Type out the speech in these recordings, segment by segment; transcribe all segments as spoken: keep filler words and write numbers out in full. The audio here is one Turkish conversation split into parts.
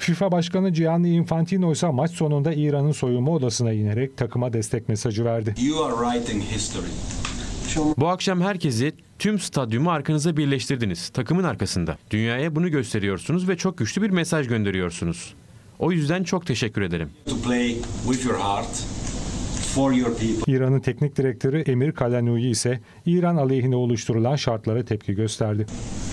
FIFA Başkanı Gianni Infantino ise maç sonunda İran'ın soyunma odasına inerek takıma destek mesajı verdi. You are writing history. Bu akşam herkesi, tüm stadyumu arkanıza birleştirdiniz. Takımın arkasında. Dünyaya bunu gösteriyorsunuz ve çok güçlü bir mesaj gönderiyorsunuz. O yüzden çok teşekkür ederim. To play with your heart for your people. İran'ın teknik direktörü Emir Kalanui ise İran aleyhine oluşturulan şartlara tepki gösterdi.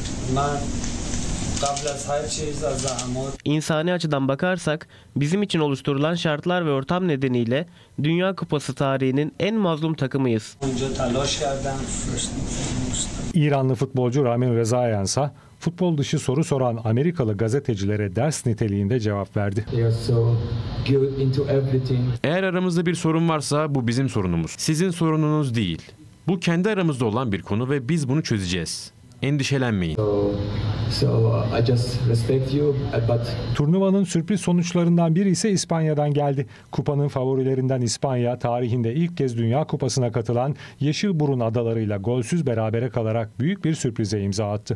İnsani açıdan bakarsak bizim için oluşturulan şartlar ve ortam nedeniyle Dünya Kupası tarihinin en mazlum takımıyız. İranlı futbolcu Ramin Rezayan ise futbol dışı soru soran Amerikalı gazetecilere ders niteliğinde cevap verdi. Eğer aramızda bir sorun varsa bu bizim sorunumuz. Sizin sorununuz değil. Bu kendi aramızda olan bir konu ve biz bunu çözeceğiz. Endişelenmeyin. Turnuvanın sürpriz sonuçlarından biri ise İspanya'dan geldi. Kupanın favorilerinden İspanya, tarihinde ilk kez Dünya Kupası'na katılan Yeşilburun adalarıyla golsüz berabere kalarak büyük bir sürprize imza attı.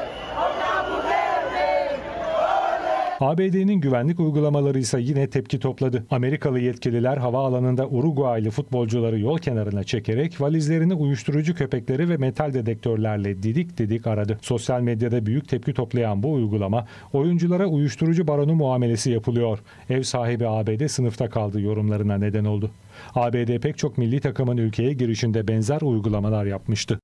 A B D'nin güvenlik uygulamaları ise yine tepki topladı. Amerikalı yetkililer havaalanında Uruguaylı futbolcuları yol kenarına çekerek valizlerini uyuşturucu köpekleri ve metal dedektörlerle didik didik aradı. Sosyal medyada büyük tepki toplayan bu uygulama, oyunculara uyuşturucu baronu muamelesi yapılıyor. Ev sahibi A B D sınıfta kaldı yorumlarına neden oldu. A B D pek çok milli takımın ülkeye girişinde benzer uygulamalar yapmıştı.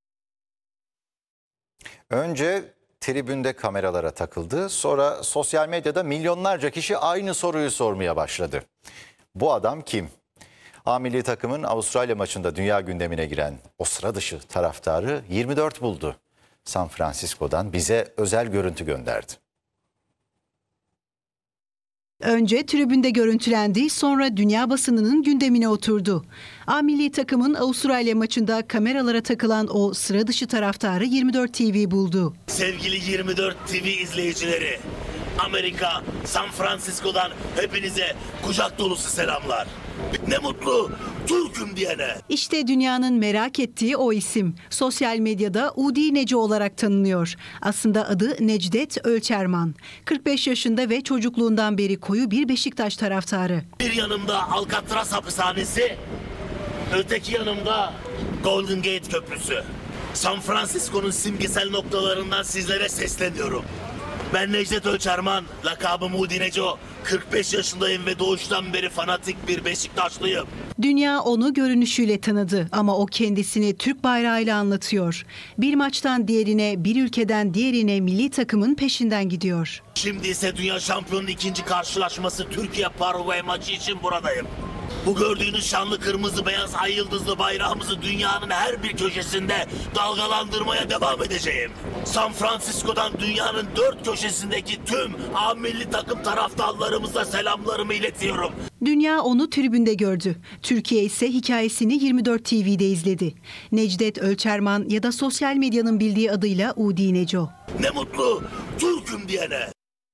Önce tribünde kameralara takıldı. Sonra sosyal medyada milyonlarca kişi aynı soruyu sormaya başladı. Bu adam kim? A milli takımın Avustralya maçında dünya gündemine giren o sıra dışı taraftarı yirmi dört buldu. San Francisco'dan bize özel görüntü gönderdi. Önce tribünde görüntülendi, sonra dünya basınının gündemine oturdu. A milli takımın Avustralya maçında kameralara takılan o sıra dışı taraftarı yirmi dört T V buldu. Sevgili yirmi dört T V izleyicileri, Amerika, San Francisco'dan hepinize kucak dolusu selamlar. Ne mutlu Türk'üm diyene. İşte dünyanın merak ettiği o isim. Sosyal medyada Udi Neco olarak tanınıyor. Aslında adı Necdet Ölçerman. kırk beş yaşında ve çocukluğundan beri koyu bir Beşiktaş taraftarı. Bir yanımda Alcatraz hapishanesi, öteki yanımda Golden Gate Köprüsü. San Francisco'nun simgesel noktalarından sizlere sesleniyorum. Ben Necdet Ölçerman, lakabım Udi Neco. kırk beş yaşındayım ve doğuştan beri fanatik bir Beşiktaşlıyım. Dünya onu görünüşüyle tanıdı ama o kendisini Türk bayrağıyla anlatıyor. Bir maçtan diğerine, bir ülkeden diğerine milli takımın peşinden gidiyor. Şimdi ise Dünya Şampiyonu ikinci karşılaşması Türkiye-Paraguay maçı için buradayım. Bu gördüğünüz şanlı kırmızı beyaz ay yıldızlı bayrağımızı dünyanın her bir köşesinde dalgalandırmaya devam edeceğim. San Francisco'dan dünyanın dört köşesindeki tüm A milli takım taraftarlarımıza selamlarımı iletiyorum. Dünya onu tribünde gördü. Türkiye ise hikayesini yirmi dört T V'de izledi. Necdet Ölçerman ya da sosyal medyanın bildiği adıyla Udi Neco. Ne mutlu Türk'üm diyene.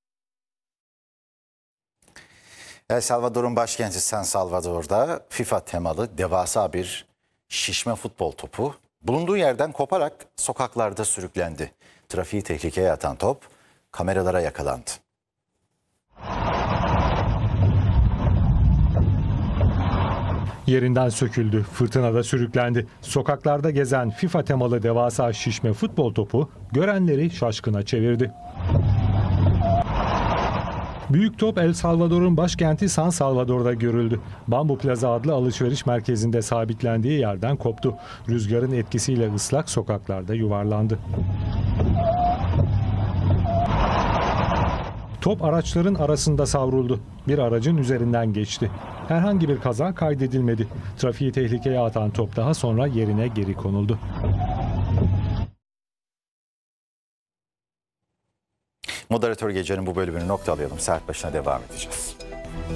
El Salvador'un başkenti San Salvador'da FIFA temalı devasa bir şişme futbol topu bulunduğu yerden koparak sokaklarda sürüklendi. Trafiği tehlikeye atan top kameralara yakalandı. Yerinden söküldü, fırtınada sürüklendi. Sokaklarda gezen FIFA temalı devasa şişme futbol topu görenleri şaşkına çevirdi. Büyük top El Salvador'un başkenti San Salvador'da görüldü. Bambu Plaza adlı alışveriş merkezinde sabitlendiği yerden koptu. Rüzgarın etkisiyle ıslak sokaklarda yuvarlandı. Top araçların arasında savruldu. Bir aracın üzerinden geçti. Herhangi bir kaza kaydedilmedi. Trafiği tehlikeye atan top daha sonra yerine geri konuldu. Moderatör Gece'nin bu bölümünü noktalayalım. Saat başına devam edeceğiz.